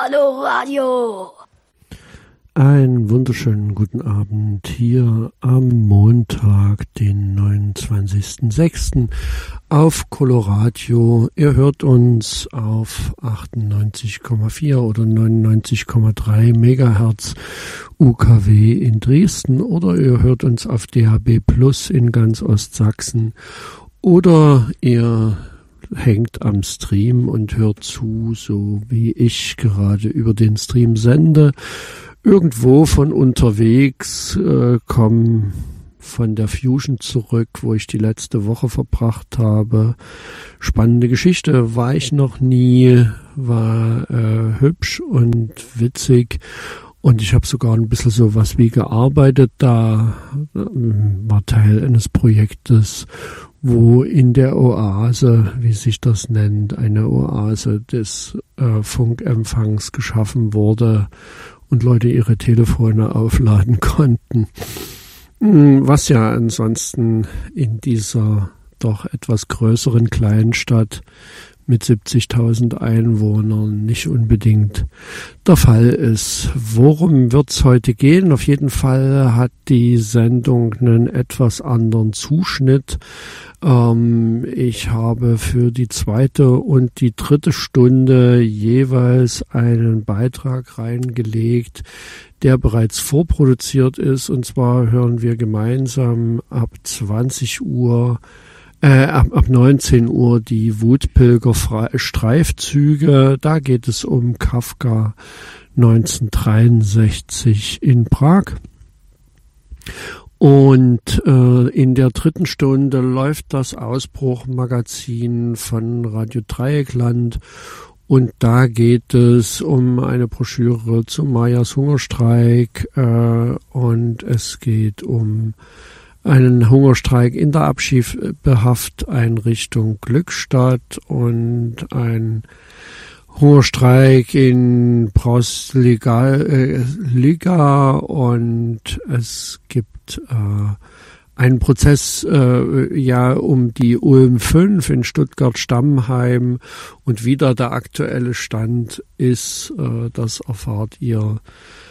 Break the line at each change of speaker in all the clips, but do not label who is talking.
Hallo Radio.
Einen wunderschönen guten Abend hier am Montag, den 29.06. auf Coloradio. Ihr hört uns auf 98,4 oder 99,3 Megahertz UKW in Dresden oder ihr hört uns auf DAB Plus in ganz Ostsachsen oder ihr hängt am Stream und hört zu, so wie ich gerade über den Stream sende. Irgendwo von unterwegs, komme von der Fusion zurück, wo ich die letzte Woche verbracht habe. Spannende Geschichte, war ich noch nie, war hübsch und witzig. Und ich habe sogar ein bisschen sowas wie gearbeitet da, war Teil eines Projektes, wo in der Oase, wie sich das nennt, eine Oase des Funkempfangs geschaffen wurde und Leute ihre Telefone aufladen konnten. Was ja ansonsten in dieser doch etwas größeren Kleinstadt mit 70.000 Einwohnern nicht unbedingt der Fall ist. Worum wird's heute gehen? Auf jeden Fall hat die Sendung einen etwas anderen Zuschnitt. Ich habe für die zweite und die dritte Stunde jeweils einen Beitrag reingelegt, der bereits vorproduziert ist. Und zwar hören wir gemeinsam ab 20 Uhr ab 19 Uhr die Wutpilger-Streifzüge. Da geht es um Kafka 1963 in Prag. Und in der dritten Stunde läuft das Ausbruch-Magazin von Radio Dreieckland. Und da geht es um eine Broschüre zu Mayas Hungerstreik und es geht um einen Hungerstreik in der Abschiebehafteinrichtung Glückstadt und ein Hungerstreik in Brausliga und es gibt einen Prozess um die Ulm 5 in Stuttgart-Stammheim und wie da der aktuelle Stand ist, das erfahrt ihr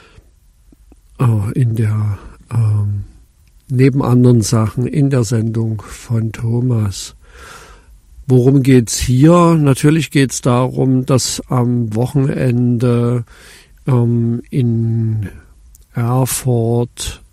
in der neben anderen Sachen in der Sendung von Thomas. Worum geht's hier? Natürlich geht's darum, dass am Wochenende in Erfurt